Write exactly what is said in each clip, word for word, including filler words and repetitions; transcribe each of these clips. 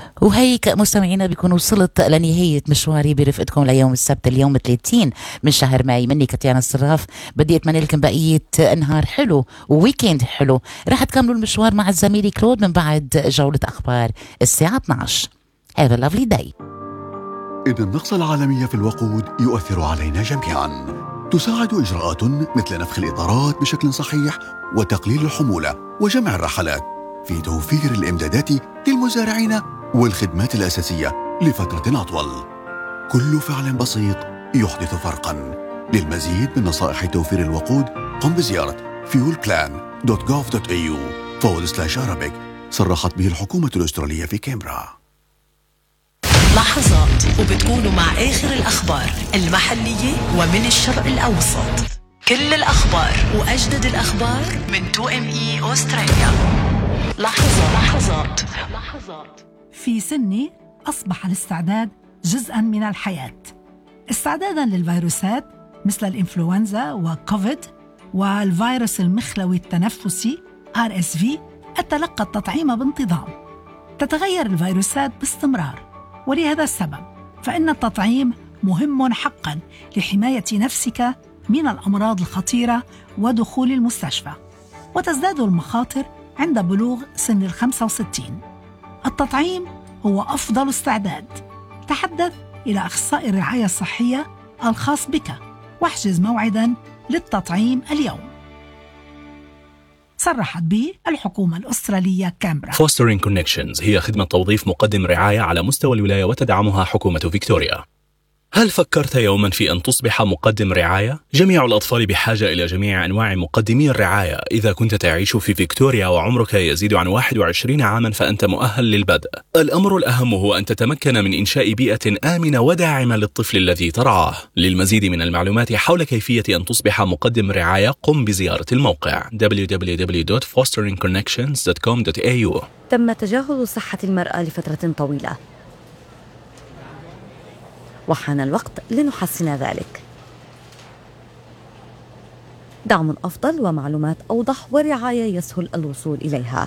وهيك مستمعينا بيكون وصلت لنهاية مشواري برفقتكم ليوم السبت اليوم ثلاثين من شهر ماي. مني كاتيانا الصراف، بدي أتمنى لكم بقية نهار حلو وويكند حلو. راح تكملوا المشوار مع الزميل كلود من بعد جولة أخبار الساعة اثني عشر. Have a lovely day. إن النقص العالمي في الوقود يؤثر علينا جميعا. تساعد إجراءات مثل نفخ الإطارات بشكل صحيح وتقليل الحمولة وجمع الرحلات في توفير الإمدادات للمزارعين والخدمات الأساسية لفترة أطول. كل فعل بسيط يحدث فرقاً. للمزيد من نصائح توفير الوقود قم بزيارة fuel plan dot gov dot a u forward slash arabic. صرحت به الحكومة الأسترالية في كامبرا. لحظات وبتكونوا مع آخر الأخبار المحلية ومن الشرق الأوسط. كل الأخبار وأجدد الأخبار من تو إم إي أستراليا. لحظة لحظات لحظات. في سني أصبح الاستعداد جزءاً من الحياة، استعداداً للفيروسات مثل الإنفلونزا وكوفيد والفيروس المخلوي التنفسي آر إس في. أتلقى التطعيم بانتظام. تتغير الفيروسات باستمرار، ولهذا السبب فإن التطعيم مهم حقاً لحماية نفسك من الأمراض الخطيرة ودخول المستشفى، وتزداد المخاطر عند بلوغ سن الخمسة وستين. التطعيم هو أفضل استعداد. تحدث إلى أخصائي الرعاية الصحية الخاص بك واحجز موعداً للتطعيم اليوم. صرحت به الحكومة الأسترالية كامبرا. Fostering Connections هي خدمة توظيف مقدم رعاية على مستوى الولاية وتدعمها حكومة فيكتوريا. هل فكرت يوما في أن تصبح مقدم رعاية؟ جميع الأطفال بحاجة إلى جميع أنواع مقدمي الرعاية. إذا كنت تعيش في فيكتوريا وعمرك يزيد عن واحد وعشرين عاما فأنت مؤهل للبدء. الأمر الأهم هو أن تتمكن من إنشاء بيئة آمنة وداعمة للطفل الذي ترعاه. للمزيد من المعلومات حول كيفية أن تصبح مقدم رعاية قم بزيارة الموقع دبليو دبليو دبليو دوت فوسترينج كونكشنز دوت كوم دوت إيه يو. تم تجاهل صحة المرأة لفترة طويلة، وحان الوقت لنحسن ذلك. دعم أفضل ومعلومات أوضح ورعاية يسهل الوصول إليها.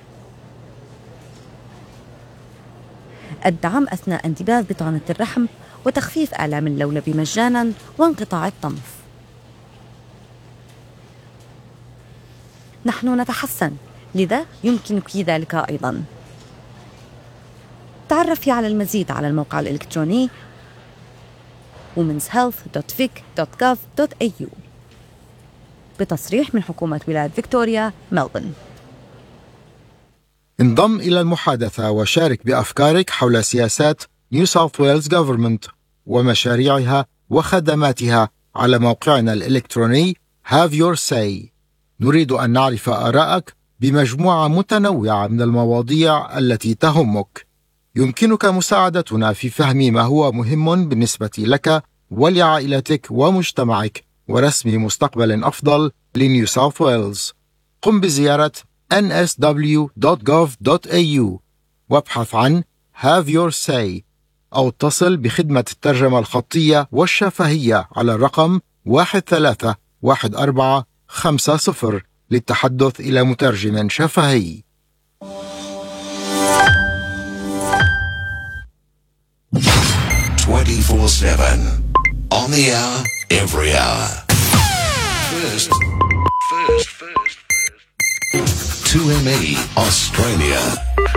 الدعم أثناء انتباه بطانة الرحم وتخفيف آلام اللولب مجاناً وانقطاع الطمث. نحن نتحسن، لذا يمكنك ذلك أيضاً. تعرفي على المزيد على الموقع الإلكتروني womens health dot vic dot gov dot a u بتصريح من حكومة ولاية فيكتوريا ملبورن. انضم إلى المحادثة وشارك بأفكارك حول سياسات نيو ساوث ويلز Government ومشاريعها وخدماتها على موقعنا الإلكتروني Have Your Say. نريد أن نعرف آراءك بمجموعة متنوعة من المواضيع التي تهمك. يمكنك مساعدتنا في فهم ما هو مهم بالنسبة لك ولعائلتك ومجتمعك ورسم مستقبل أفضل لنيو ساوث ويلز. قم بزيارة إن إس دبليو دوت جوف دوت إيه يو وابحث عن Have Your Say أو اتصل بخدمة الترجمة الخطية والشفهية على الرقم واحد ثلاثة واحد أربعة خمسة صفر للتحدث إلى مترجم شفهي. twenty-four seven on the hour, every hour. First, first, first, first. two M E Australia.